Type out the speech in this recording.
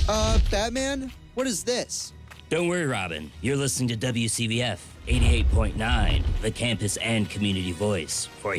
Batman? What is this? Don't worry, Robin. You're listening to WCVF 88.9, the campus and community voice for